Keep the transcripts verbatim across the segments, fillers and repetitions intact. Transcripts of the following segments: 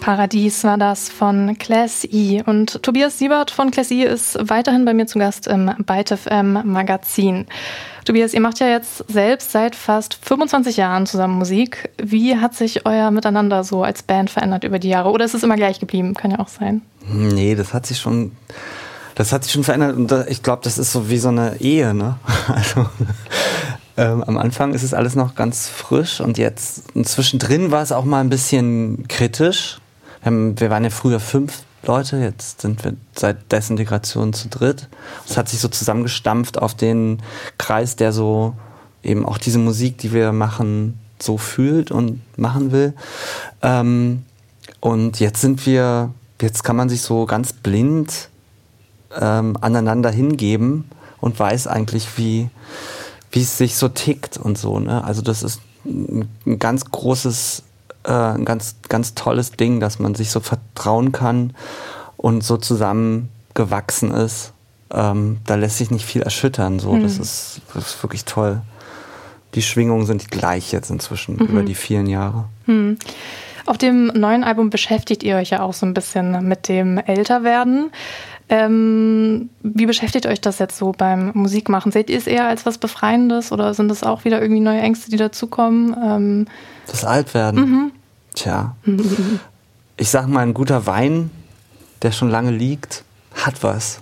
Paradies war das von Class E. Und Tobias Siebert von Class E ist weiterhin bei mir zu Gast im Byte F M Magazin. Tobias, ihr macht ja jetzt selbst seit fast fünfundzwanzig Jahren zusammen Musik. Wie hat sich euer Miteinander so als Band verändert über die Jahre? Oder ist es immer gleich geblieben? Kann ja auch sein. Nee, das hat sich schon, das hat sich schon verändert. Und ich glaube, das ist so wie so eine Ehe, ne? Also ähm, am Anfang ist es alles noch ganz frisch und jetzt und zwischendrin war es auch mal ein bisschen kritisch. Wir, haben, wir waren ja früher fünf Leute, jetzt sind wir seit Desintegration zu dritt. Es hat sich so zusammengestampft auf den Kreis, der so eben auch diese Musik, die wir machen, so fühlt und machen will. Ähm, und jetzt sind wir, jetzt kann man sich so ganz blind ähm, aneinander hingeben und weiß eigentlich, wie, wie es sich so tickt und so, ne? Also das ist ein, ein ganz großes ein ganz, ganz tolles Ding, dass man sich so vertrauen kann und so zusammengewachsen ist. Ähm, da lässt sich nicht viel erschüttern. So. Mhm. Das ist, das ist wirklich toll. Die Schwingungen sind gleich jetzt inzwischen mhm. über die vielen Jahre. Mhm. Auf dem neuen Album beschäftigt ihr euch ja auch so ein bisschen mit dem Älterwerden. Ähm, wie beschäftigt euch das jetzt so beim Musikmachen? Seht ihr es eher als was Befreiendes oder sind es auch wieder irgendwie neue Ängste, die dazukommen? Ähm Das Altwerden? Mhm. Tja. Mhm. Ich sag mal, ein guter Wein, der schon lange liegt, hat was.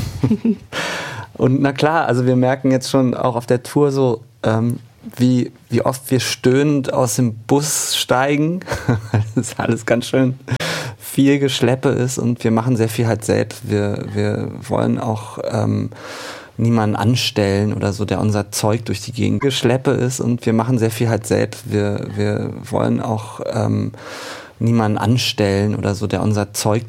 Und na klar, also wir merken jetzt schon auch auf der Tour so, ähm, wie, wie oft wir stöhnend aus dem Bus steigen. Das ist alles ganz schön viel Geschleppe ist und wir machen sehr viel halt selbst. Wir, wir wollen auch ähm, niemanden anstellen oder so, der unser Zeug durch die Gegend geschleppe ist und wir machen sehr viel halt selbst. Wir, wir wollen auch ähm, niemanden anstellen oder so, der unser Zeug